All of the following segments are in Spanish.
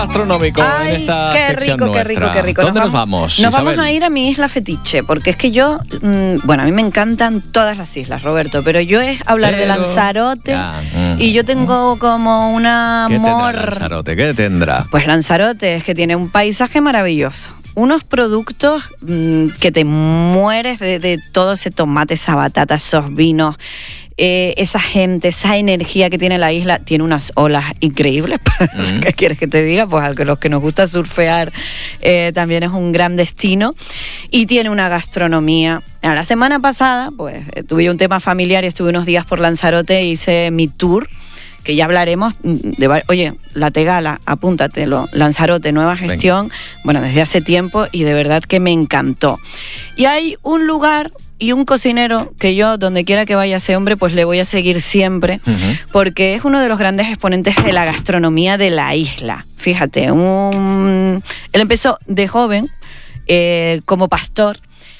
Gastronómico en esta sección nuestra. Qué rico. ¿Dónde nos vamos, Nos Isabel? vamos a ir a mi isla fetiche, porque es que yo, bueno, a mí me encantan todas las islas, Roberto, pero yo es hablar de Lanzarote y yo tengo como un amor. ¿Qué tendrá Lanzarote? ¿Qué tendrá? Pues Lanzarote es que tiene un paisaje maravilloso. Unos productos que te mueres de todo ese tomate, esa batata, esos vinos, esa gente, esa energía que tiene la isla. Tiene unas olas increíbles. ¿Qué quieres que te diga? Pues a los que nos gusta surfear también es un gran destino. Y tiene una gastronomía. La semana pasada pues tuve un tema familiar y estuve unos días por Lanzarote, hice mi tour, que ya hablaremos de... Oye, La Tegala, apúntatelo, Lanzarote, nueva gestión, bueno, desde hace tiempo, y de verdad que me encantó. Y hay un lugar y un cocinero que yo, donde quiera que vaya ese hombre, pues le voy a seguir siempre, porque es uno de los grandes exponentes de la gastronomía de la isla. Fíjate, él empezó de joven como pastor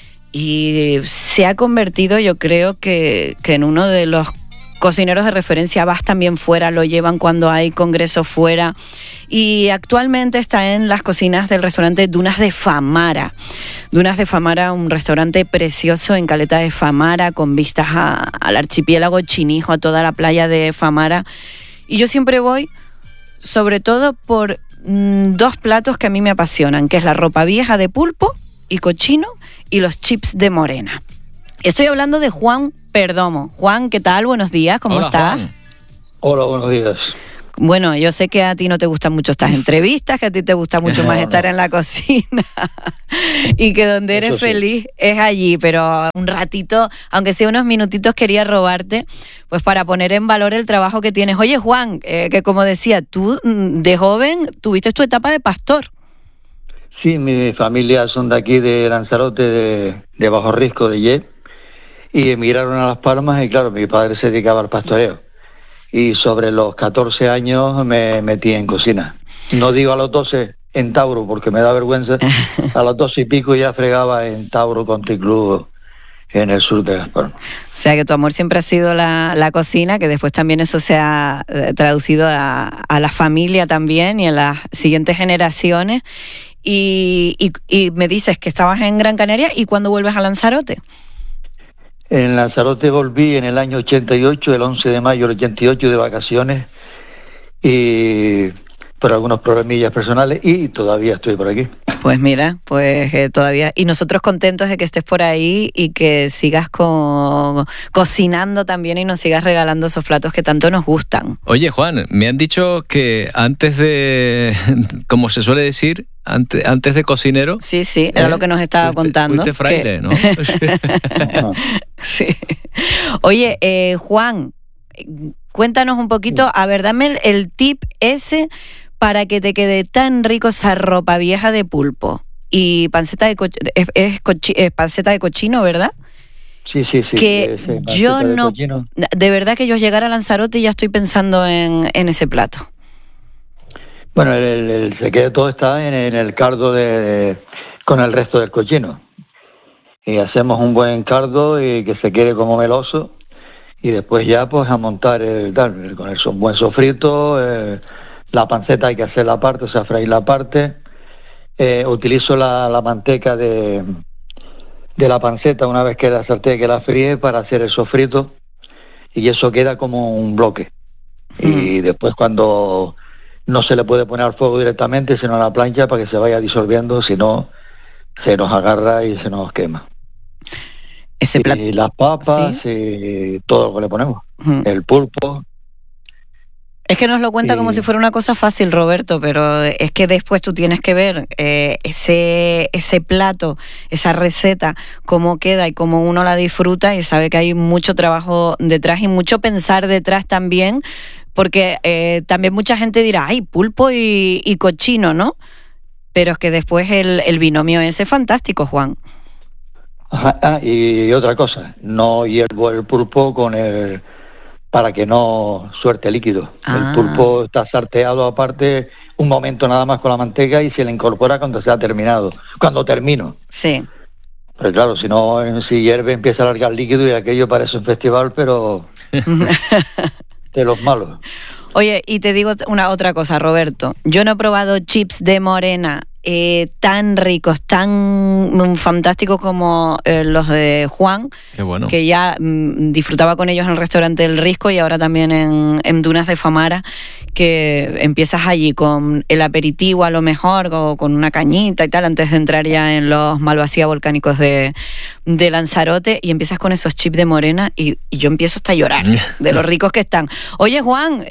y se ha convertido, yo creo que en uno de los cocineros de referencia. Vas también fuera, lo llevan cuando hay congresos fuera, y actualmente está en las cocinas del restaurante Dunas de Famara. Dunas de Famara, un restaurante precioso en Caleta de Famara, con vistas al archipiélago Chinijo, a toda la playa de Famara. Y yo siempre voy, sobre todo por dos platos que a mí me apasionan, que es la ropa vieja de pulpo y cochino y los chips de morena. Estoy hablando de Juan Perdomo. Juan, ¿qué tal? Buenos días, ¿cómo estás? Juan. Hola, buenos días. Bueno, yo sé que a ti no te gustan mucho estas entrevistas, que a ti te gusta mucho más estar en la cocina y que donde eres feliz es allí, pero un ratito, aunque sea unos minutitos, quería robarte, pues para poner en valor el trabajo que tienes. Oye, Juan, que como decía, tú de joven tuviste tu etapa de pastor. Sí, mi familia son de aquí, de Lanzarote, de Bajo Risco, de Ye, y emigraron a Las Palmas, y claro, mi padre se dedicaba al pastoreo. Y sobre los 14 años me metí en cocina. No digo a los 12 en Tauro, porque me da vergüenza. A los 12 y pico ya fregaba en Tauro Country Club en el sur de Las Palmas. O sea que tu amor siempre ha sido la cocina, que después también eso se ha traducido a la familia también y a las siguientes generaciones. Y me dices que estabas en Gran Canaria, ¿y cuándo vuelves a Lanzarote? En Lanzarote volví en el año 88, el 11 de mayo del 88, de vacaciones, y por algunos problemillas personales, y todavía estoy por aquí. Pues mira, todavía, y nosotros contentos de que estés por ahí y que sigas cocinando también y nos sigas regalando esos platos que tanto nos gustan. Oye, Juan, me han dicho que antes de, como se suele decir, antes de cocinero... Sí, era lo que nos estaba contando. Fuiste fraile, ¿no? Sí. Oye, Juan, cuéntanos un poquito, a ver, dame el tip ese para que te quede tan rico esa ropa vieja de pulpo y panceta panceta de cochino, ¿verdad? Sí. Que yo no... De verdad que yo llegar a Lanzarote y ya estoy pensando en ese plato. Bueno, el secreto todo está en el cardo con el resto del cochino. Y hacemos un buen cardo y que se quede como meloso, y después ya pues a montar con el buen sofrito. La panceta hay que hacerla aparte, o sea, freír la parte. Utilizo la manteca de la panceta una vez que la sartén que la fríe para hacer el sofrito, y eso queda como un bloque. Y después, cuando no se le puede poner al fuego directamente, sino a la plancha, para que se vaya disolviendo, si no se nos agarra y se nos quema. Y las papas, ¿sí? Y todo lo que le ponemos, el pulpo. Es que nos lo cuenta como si fuera una cosa fácil, Roberto, pero es que después tú tienes que ver ese plato, esa receta, cómo queda y cómo uno la disfruta, y sabe que hay mucho trabajo detrás y mucho pensar detrás también, porque también mucha gente dirá, ay, pulpo y cochino, ¿no? Pero es que después el binomio ese es fantástico, Juan. Ajá, y otra cosa, no hiervo el pulpo para que no suelte líquido. El pulpo está sarteado aparte un momento nada más con la manteca, y se le incorpora cuando cuando termino. Sí. Pero claro, si hierve empieza a largar líquido, y aquello parece un festival, pero de los malos. Oye, y te digo otra cosa, Roberto. Yo no he probado chips de morena tan ricos, tan fantásticos como los de Juan. Qué bueno. Que ya disfrutaba con ellos en el restaurante El Risco y ahora también en Dunas de Famara, que empiezas allí con el aperitivo a lo mejor, o con una cañita y tal, antes de entrar ya en los Malvasía volcánicos de Lanzarote, y empiezas con esos chips de morena y yo empiezo hasta a llorar de los ricos que están. Oye, Juan,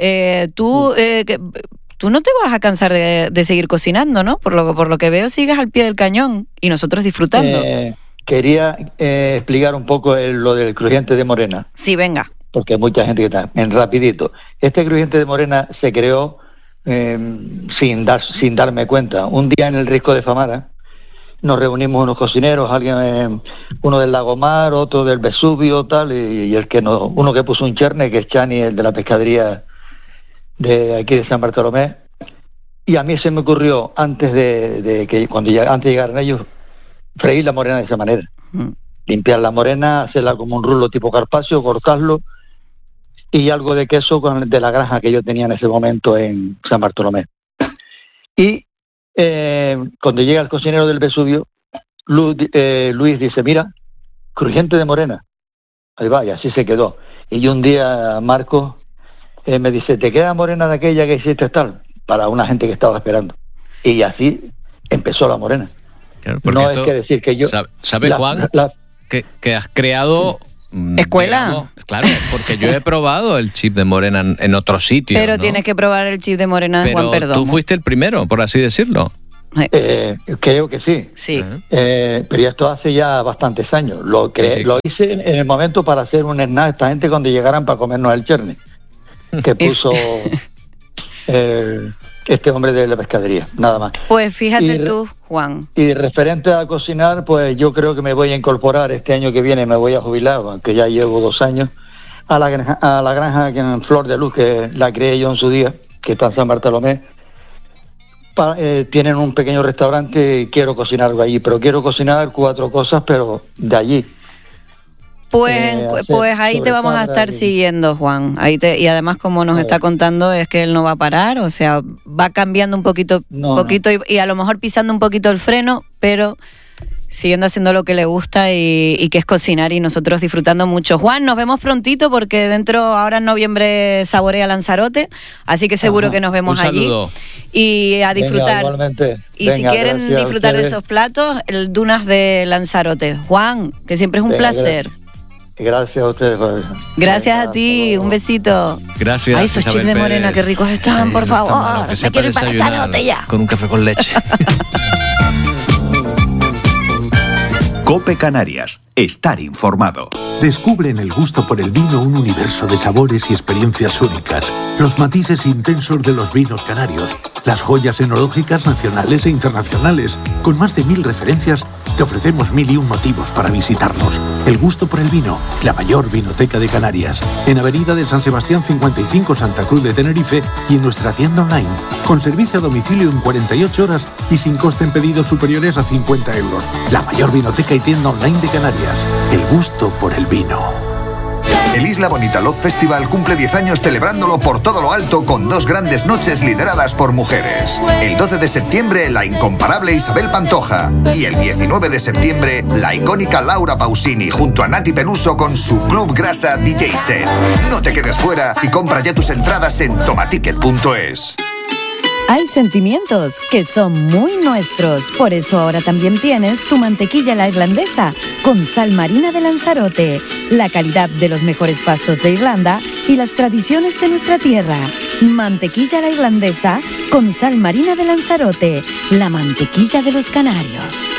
tú no te vas a cansar de seguir cocinando, ¿no? Por lo que veo, sigues al pie del cañón y nosotros disfrutando. Quería explicar un poco lo del crujiente de morena. Sí, venga. Porque hay mucha gente que está en rapidito. Este crujiente de morena se creó sin darme cuenta. Un día en el Risco de Famara nos reunimos unos cocineros, uno del Lagomar, otro del Vesubio, tal, y uno que puso un cherne, que es Chani, el de la pescadería de aquí de San Bartolomé. Y a mí se me ocurrió, antes de llegaran ellos, freír la morena de esa manera. Limpiar la morena, hacerla como un rulo tipo carpaccio, cortarlo, y algo de queso de la granja que yo tenía en ese momento en San Bartolomé. Y cuando llega el cocinero del Vesubio, Luis dice, mira, crujiente de morena. Ahí va, y así se quedó. Y un día Marcos me dice, ¿te queda morena de aquella que hiciste tal? Para una gente que estaba esperando. Y así empezó la morena. Claro, no es que decir que yo... ¿Sabes, Juan? Que has creado... ¿Escuela? Digamos, claro, porque yo he probado el chip de morena en otros sitios. Pero ¿no? Tienes que probar el chip de morena de Juan Perdomo. Tú fuiste el primero, por así decirlo. Creo que sí. Sí. Pero esto hace ya bastantes años. Lo hice en el momento para hacer un snack a esta gente cuando llegaran para comernos el cherne que puso este hombre de la pescadería, nada más. Pues fíjate tú, Juan. Y referente a cocinar, pues yo creo que me voy a incorporar este año que viene, me voy a jubilar, aunque ya llevo 2 años, a la granja aquí en Flor de Luz, que la creé yo en su día, que está en San Bartolomé. Tienen un pequeño restaurante y quiero cocinar algo allí, pero quiero cocinar 4 cosas, pero de allí. Pues ahí te vamos a estar siguiendo, Juan. Y además, como nos está contando, es que él no va a parar, o sea, va cambiando un poquito, y a lo mejor pisando un poquito el freno, pero siguiendo haciendo lo que le gusta y que es cocinar, y nosotros disfrutando mucho. Juan, nos vemos prontito porque ahora en noviembre saborea Lanzarote, así que seguro que nos vemos allí. Y a disfrutar. Si quieren disfrutar de esos platos, el Dunas de Lanzarote. Juan, que siempre es un placer. Gracias a ustedes. Gracias a ti, un besito. Gracias. Ay, esos chips de morena, qué ricos están, por favor. Me quiero ir para Lanzarote ya. Con un café con leche. COPE Canarias. Estar informado. Descubre en el gusto por el vino un universo de sabores y experiencias únicas. Los matices intensos de los vinos canarios. Las joyas enológicas nacionales e internacionales. Con más de 1000 referencias, te ofrecemos 1001 motivos para visitarnos. El gusto por el vino, la mayor vinoteca de Canarias. En Avenida de San Sebastián 55, Santa Cruz de Tenerife, y en nuestra tienda online. Con servicio a domicilio en 48 horas y sin coste en pedidos superiores a 50 euros. La mayor vinoteca y tienda online de Canarias. El gusto por el vino. El Isla Bonita Love Festival cumple 10 años celebrándolo por todo lo alto con 2 grandes noches lideradas por mujeres. El 12 de septiembre, la incomparable Isabel Pantoja. Y el 19 de septiembre, la icónica Laura Pausini junto a Nati Peluso con su Club Grasa DJ Set. No te quedes fuera y compra ya tus entradas en tomaticket.es. Hay sentimientos que son muy nuestros, por eso ahora también tienes tu mantequilla la irlandesa con sal marina de Lanzarote, la calidad de los mejores pastos de Irlanda y las tradiciones de nuestra tierra. Mantequilla la irlandesa con sal marina de Lanzarote, la mantequilla de los canarios.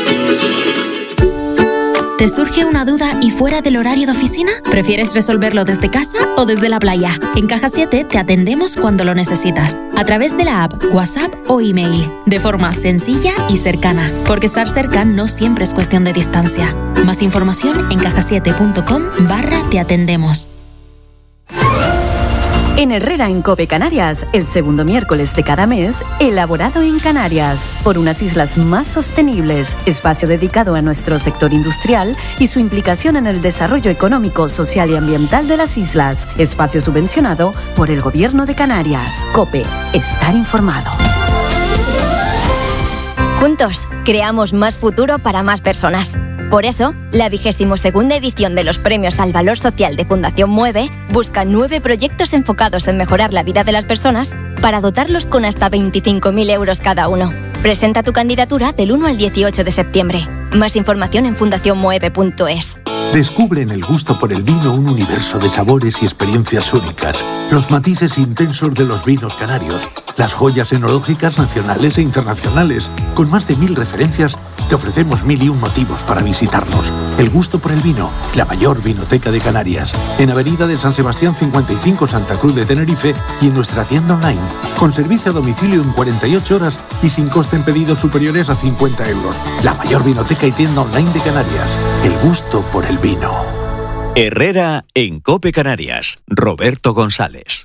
¿Te surge una duda y fuera del horario de oficina? ¿Prefieres resolverlo desde casa o desde la playa? En Caja 7 te atendemos cuando lo necesitas, a través de la app, WhatsApp o email, de forma sencilla y cercana, porque estar cerca no siempre es cuestión de distancia. Más información en cajasiete.com/te atendemos. En Herrera en COPE Canarias, el segundo miércoles de cada mes, elaborado en Canarias, por unas islas más sostenibles, espacio dedicado a nuestro sector industrial y su implicación en el desarrollo económico, social y ambiental de las islas, espacio subvencionado por el Gobierno de Canarias. COPE, estar informado. Juntos, creamos más futuro para más personas. Por eso, la 22ª edición de los Premios al Valor Social de Fundación Mueve busca 9 proyectos enfocados en mejorar la vida de las personas para dotarlos con hasta 25.000 euros cada uno. Presenta tu candidatura del 1 al 18 de septiembre. Más información en fundacionmoeve.es. Descubre en el gusto por el vino un universo de sabores y experiencias únicas. Los matices intensos de los vinos canarios, las joyas enológicas nacionales e internacionales. Con más de 1000 referencias, te ofrecemos 1001 motivos para visitarnos. El gusto por el vino, la mayor vinoteca de Canarias. En Avenida de San Sebastián 55, Santa Cruz de Tenerife, y en nuestra tienda online. Con servicio a domicilio en 48 horas y sin coste en pedidos superiores a 50 euros. La mayor vinoteca y tienda online de Canarias. El gusto por el vino. Herrera en COPE Canarias. Roberto González.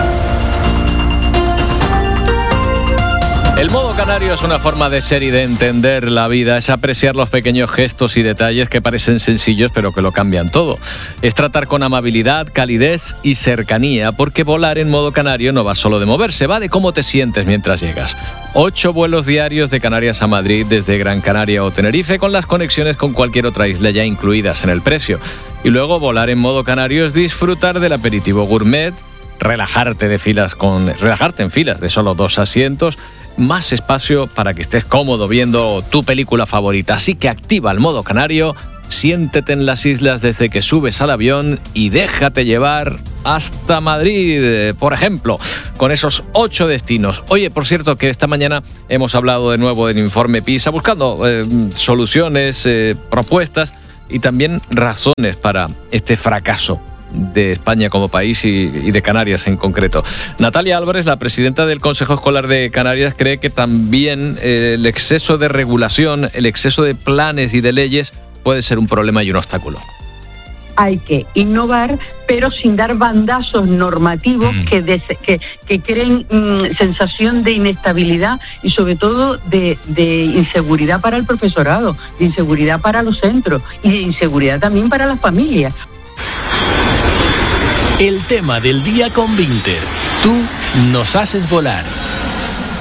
El modo canario es una forma de ser y de entender la vida, es apreciar los pequeños gestos y detalles que parecen sencillos pero que lo cambian todo. Es tratar con amabilidad, calidez y cercanía, porque volar en modo canario no va solo de moverse, va de cómo te sientes mientras llegas. 8 vuelos diarios de Canarias a Madrid desde Gran Canaria o Tenerife, con las conexiones con cualquier otra isla ya incluidas en el precio. Y luego volar en modo canario es disfrutar del aperitivo gourmet, relajarte en filas de solo 2 asientos, más espacio para que estés cómodo viendo tu película favorita. Así que activa el modo canario, siéntete en las islas desde que subes al avión y déjate llevar hasta Madrid, por ejemplo, con esos 8 destinos. Oye, por cierto, que esta mañana hemos hablado de nuevo del informe PISA, buscando soluciones, propuestas y también razones para este fracaso de España como país y de Canarias en concreto. Natalia Álvarez, la presidenta del Consejo Escolar de Canarias, cree que también el exceso de regulación, el exceso de planes y de leyes puede ser un problema y un obstáculo. Hay que innovar, pero sin dar bandazos normativos que creen sensación de inestabilidad y sobre todo de inseguridad para el profesorado, de inseguridad para los centros y de inseguridad también para las familias. El tema del día con Vinter. Tú nos haces volar.